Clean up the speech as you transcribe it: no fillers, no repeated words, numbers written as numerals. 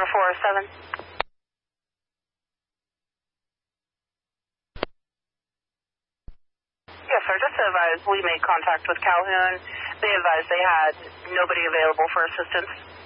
407. Yes, sir. Just to advise, we made contact with Calhoun. They advised they had nobody available for assistance.